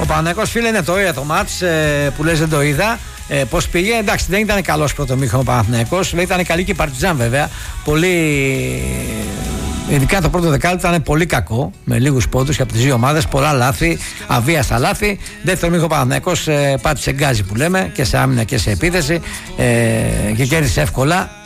Ο Παναθηναϊκός, φίλε, είναι το είδα το μάτς που λες δεν το είδα. Πώς πήγε, εντάξει, δεν ήταν καλός πρώτο μήχρονο ο Παναθηναϊκός. Ήταν καλή και η Παρτιζάν βέβαια. Πολύ. Ειδικά το πρώτο δεκάλεπτο ήταν πολύ κακό, με λίγους πόντους και από τις δύο ομάδες, πολλά λάθη, αβίαστα λάθη. Δεύτερο μήχρονο ο Παναθηναϊκός πάτησε γκάζι που λέμε, και σε άμυνα και σε επίθεση, και κέρδισε εύκολα.